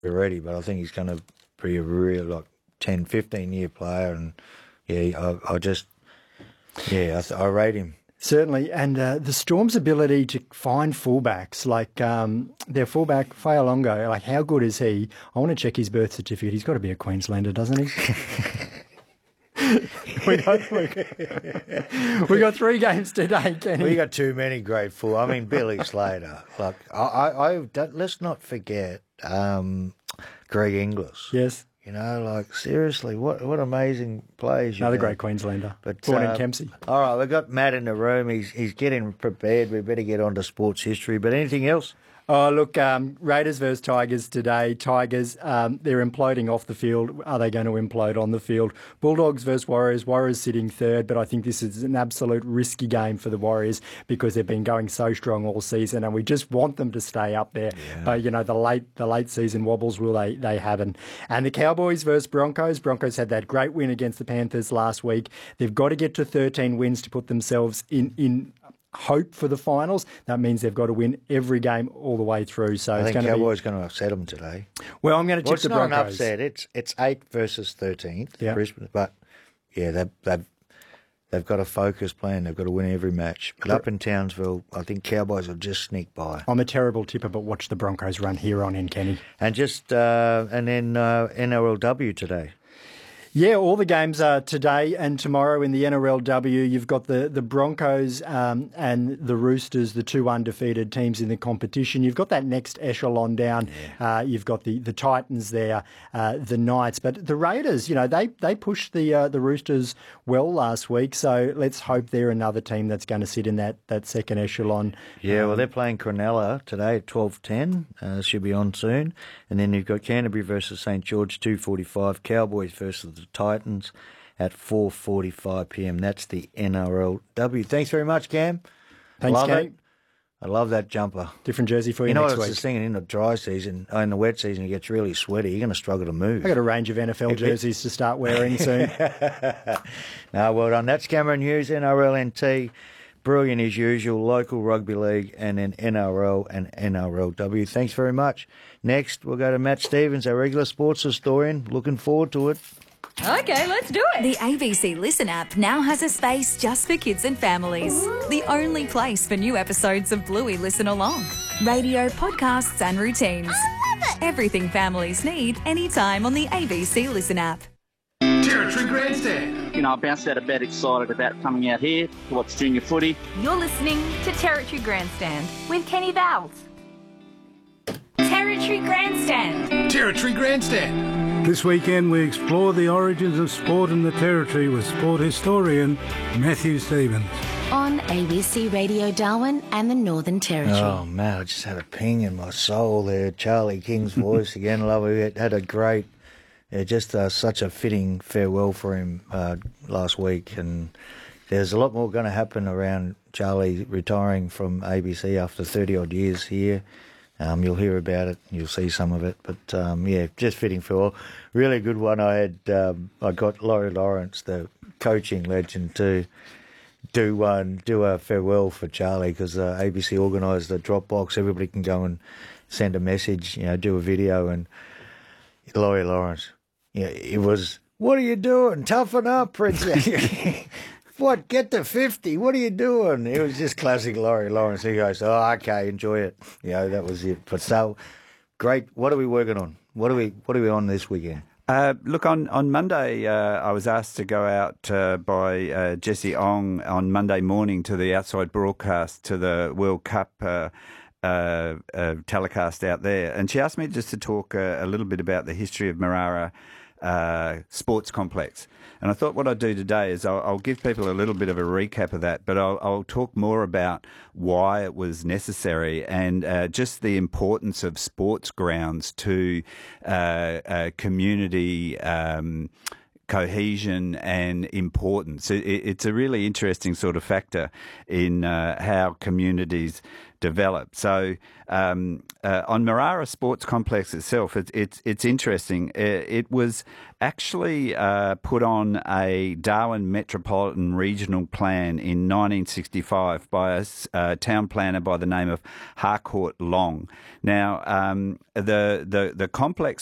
already, but I think he's going to be a real 10, 15-year player, and I rate him. Certainly, and the Storm's ability to find fullbacks, like their fullback, Fa'alongo, like how good is he? I want to check his birth certificate. He's got to be a Queenslander, doesn't he? we got 3 games today, Kenny. We got too many great full. I mean, Billy Slater. Like, let's not forget Greg Inglis. Yes. Seriously, what amazing plays. Another great Queenslander, but born in Kempsey. All right, we've got Matt in the room. He's getting prepared. We better get on to sports history. But anything else? Oh, look, Raiders versus Tigers today. Tigers, they're imploding off the field. Are they going to implode on the field? Bulldogs versus Warriors. Warriors sitting third, but I think this is an absolute risky game for the Warriors because they've been going so strong all season, and we just want them to stay up there. Yeah. But, the late season wobbles will they have. And the Cowboys versus Broncos. Broncos had that great win against the Panthers last week. They've got to get to 13 wins to put themselves in hope for the finals. That means they've got to win every game all the way through. So I think Cowboys going to upset them today. Well, I'm going to tip the Broncos. It's not an upset. It's 8 versus 13th. Yeah. Brisbane, but they've got a focus plan. They've got to win every match. But up in Townsville, I think Cowboys will just sneak by. I'm a terrible tipper, but watch the Broncos run here on in, Kenny. And and then NRLW today. Yeah, all the games are today and tomorrow in the NRLW. You've got the Broncos and the Roosters, the 2 undefeated teams in the competition. You've got that next echelon down. Yeah. You've got the Titans there, the Knights. But the Raiders, they pushed the Roosters well last week. So let's hope they're another team that's going to sit in that second echelon. Yeah, well, they're playing Cronulla today at 12:10. Should be on soon. And then you've got Canterbury versus St George, 2:45. Cowboys versus the Titans at 4:45 p.m. That's the NRLW. Thanks very much, Cam. Thanks, Cam. I love that jumper. Different jersey for you next week. You know what I was just thinking, in the dry season, in the wet season, it gets really sweaty. You're going to struggle to move. I've got a range of NFL jerseys to start wearing soon. No, well done. That's Cameron Hughes, NRLNT. Brilliant as usual, local rugby league, and then NRL and NRLW. Thanks very much. Next, we'll go to Matt Stevens, our regular sports historian. Looking forward to it. Okay, let's do it. The ABC Listen app now has a space just for kids and families. Ooh. The only place for new episodes of Bluey Listen Along. Radio, podcasts and routines. I love it. Everything families need anytime on the ABC Listen app. Territory Grandstand. I bounced out of bed excited about coming out here to watch junior footy. You're listening to Territory Grandstand with Kenny Bowles. Territory Grandstand. Territory Grandstand. This weekend we explore the origins of sport in the Territory with sport historian Matthew Stevens. On ABC Radio Darwin and the Northern Territory. Oh, man, I just had a ping in my soul there. Charlie King's voice again. Love it. Had a great... just such a fitting farewell for him last week, and there's a lot more going to happen around Charlie retiring from ABC after 30-odd years here. You'll hear about it, you'll see some of it, but just fitting farewell. Really good one. I got Laurie Lawrence, the coaching legend, to do a farewell for Charlie, because ABC organised a Dropbox. Everybody can go and send a message, do a video, and Laurie Lawrence. Yeah, it was, what are you doing? Toughen up, princess. What, get to 50? What are you doing? It was just classic Laurie Lawrence. He goes, oh, okay, enjoy it. That was it. But so, great. What are we working on? What are we on this weekend? Look, on Monday, I was asked to go out by Jessie Ong on Monday morning to the outside broadcast to the World Cup telecast out there. And she asked me just to talk a little bit about the history of Marara Sports Complex. And I thought what I'd do today is I'll give people a little bit of a recap of that, but I'll talk more about why it was necessary and just the importance of sports grounds to community cohesion and importance. It's a really interesting sort of factor in how communities develop. So on Marara Sports Complex itself, it's interesting. It was actually put on a Darwin Metropolitan Regional Plan in 1965 by a town planner by the name of Harcourt Long. Now, the complex